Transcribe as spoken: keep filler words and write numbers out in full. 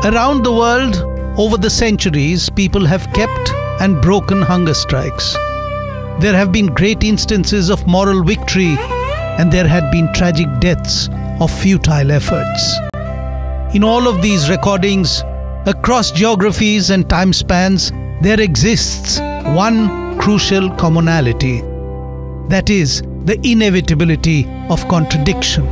Around the world, over the centuries, people have kept and broken hunger strikes. There have been great instances of moral victory, and there had been tragic deaths of futile efforts. In all of these recordings, across geographies and time spans, there exists one crucial commonality. That is the inevitability of contradiction.